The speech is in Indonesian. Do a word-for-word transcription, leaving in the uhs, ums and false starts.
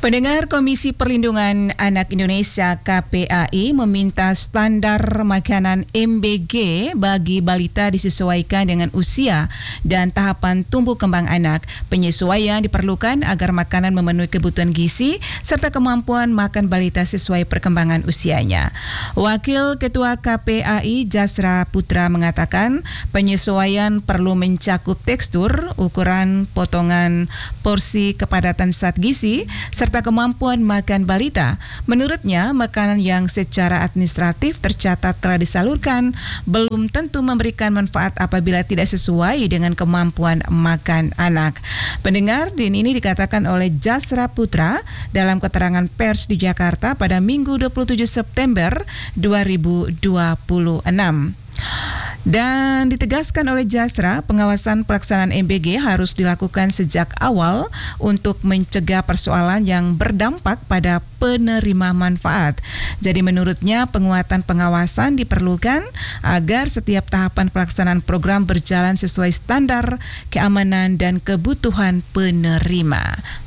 Pendengar, Komisi Perlindungan Anak Indonesia K P A I meminta standar makanan M B G bagi balita disesuaikan dengan usia dan tahapan tumbuh kembang anak. Penyesuaian diperlukan agar makanan memenuhi kebutuhan gizi serta kemampuan makan balita sesuai perkembangan usianya. Wakil Ketua K P A I Jasra Putra mengatakan penyesuaian perlu mencakup tekstur, ukuran, potongan, porsi, kepadatan zat gizi, serta kemampuan makan balita. Menurutnya, makanan yang secara administratif tercatat telah disalurkan belum tentu memberikan manfaat apabila tidak sesuai dengan kemampuan makan anak. Pendengar, din ini dikatakan oleh Jasra Putra dalam keterangan pers di Jakarta pada Minggu dua puluh tujuh September dua ribu dua puluh enam. Dan ditegaskan oleh Jasra, pengawasan pelaksanaan M B G harus dilakukan sejak awal untuk mencegah persoalan yang berdampak pada penerima manfaat. Jadi menurutnya penguatan pengawasan diperlukan agar setiap tahapan pelaksanaan program berjalan sesuai standar keamanan dan kebutuhan penerima.